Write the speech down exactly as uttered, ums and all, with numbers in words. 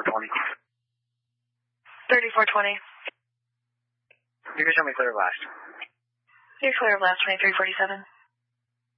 twenty. thirty-four twenty. You can show me clear of last. You're clear of last, twenty-three forty-seven.